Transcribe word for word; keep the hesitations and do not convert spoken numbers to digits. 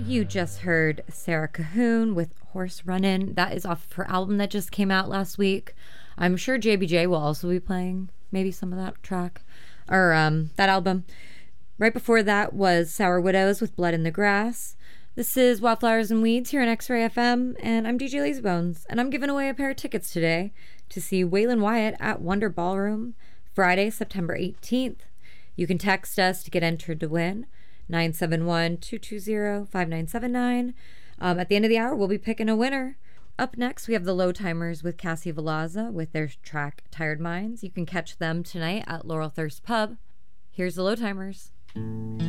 You just heard Sarah Cahoon with Horse Runnin'. That is off of her album that just came out last week. I'm sure J B J will also be playing maybe some of that track or um, that album. Right before that was Sour Widows with Blood in the Grass. This is Wildflowers and Weeds here on X-Ray F M, and I'm D J Lazybones, and I'm giving away a pair of tickets today to see Waylon Wyatt at Wonder Ballroom Friday, September eighteenth. You can text us to get entered to win. nine seven one, two two zero, five nine seven nine. Um, at the end of the hour, we'll be picking a winner. Up next, we have the Low Timers with Cassie Velazza with their track Tired Minds. You can catch them tonight at Laurel Thirst Pub. Here's the Low Timers.